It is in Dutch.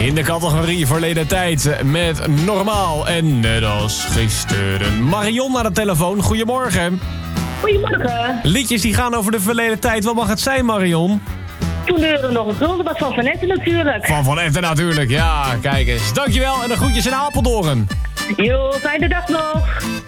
In de categorie verleden tijd met normaal en net als gisteren. Marion aan de telefoon, goedemorgen. Goedemorgen. Liedjes die gaan over de verleden tijd, wat mag het zijn, Marion? Toen de euro nog een gulden was van Etten natuurlijk. Van Etten natuurlijk, ja, kijk eens. Dankjewel en de groetjes in Apeldoorn. Jo, fijne dag nog.